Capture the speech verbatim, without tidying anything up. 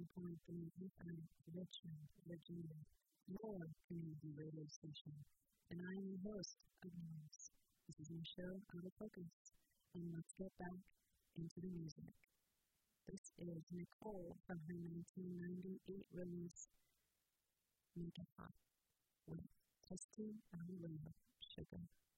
point three F M, Richmond, Virginia, your community radio station. And I am your host of yours. This is my show, Out of Focus. And let's get back into the music. This is Nicole from her nineteen ninety-eight release, Make It Hot, with Testing Our Love, Sugar.